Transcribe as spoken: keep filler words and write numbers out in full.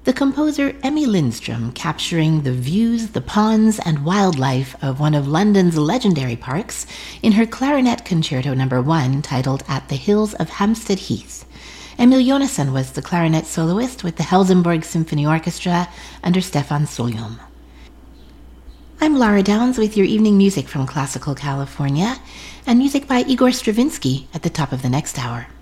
the composer Emmy Lindstrom capturing the views, the ponds, and wildlife of one of London's legendary parks in her Clarinet Concerto Number one titled At the Hills of Hampstead Heath. Emil Jonassen was the clarinet soloist with the Helsingborg Symphony Orchestra under Stefan Solyom. I'm Lara Downs with your evening music from Classical California, and music by Igor Stravinsky at the top of the next hour.